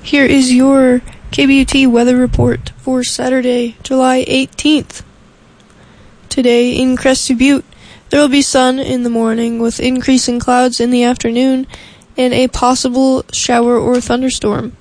Here is your KBUT weather report for Saturday, July 18th. Today in Crested Butte, there will be sun in the morning with increasing clouds in the afternoon and a possible shower or thunderstorm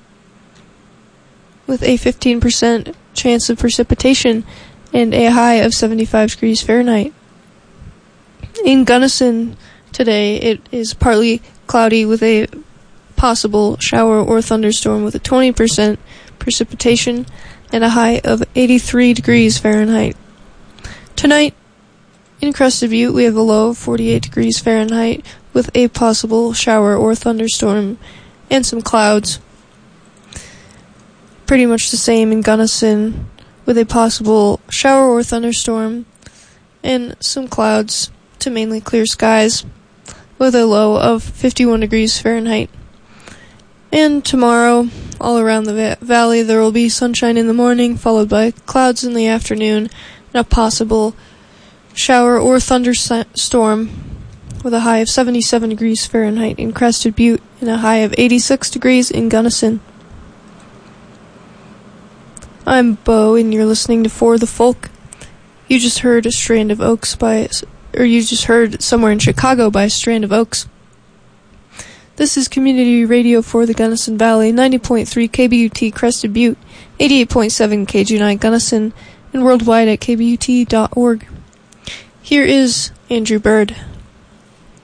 with a 15% chance of precipitation and a high of 75 degrees Fahrenheit. In Gunnison today, it is partly cloudy with a possible shower or thunderstorm with a 20% precipitation and a high of 83 degrees Fahrenheit. Tonight, in Crested Butte, we have a low of 48 degrees Fahrenheit with a possible shower or thunderstorm and some clouds. Pretty much the same in Gunnison with a possible shower or thunderstorm and some clouds to mainly clear skies with a low of 51 degrees Fahrenheit. And tomorrow, all around the valley, there will be sunshine in the morning, followed by clouds in the afternoon, and a possible shower or thunderstorm with a high of 77 degrees Fahrenheit in Crested Butte and a high of 86 degrees in Gunnison. I'm Bo, and you're listening to For the Folk. You just heard Somewhere in Chicago by Strand of Oaks. This is community radio for the Gunnison Valley, 90.3 KBUT Crested Butte, 88.7 KG9 Gunnison, and worldwide at kbut.org. Here is Andrew Bird.